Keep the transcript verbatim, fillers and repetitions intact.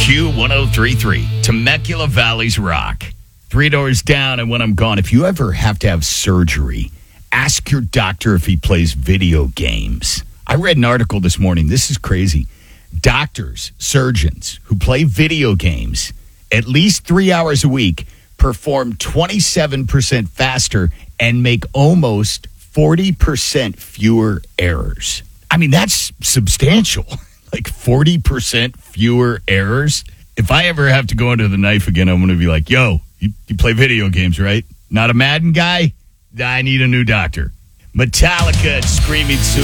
Q one oh three point three, Temecula Valley's Rock. Three doors down, and when I'm gone, if you ever have to have surgery, ask your doctor if he plays video games. I read an article this morning. This is crazy. Doctors, surgeons who play video games at least three hours a week perform twenty-seven percent faster and make almost forty percent fewer errors. I mean, that's substantial. Like forty percent fewer errors. If I ever have to go into the knife again, I'm going to be like, yo, you, you play video games, right? Not a Madden guy? I need a new doctor. Metallica and Screaming Suicide.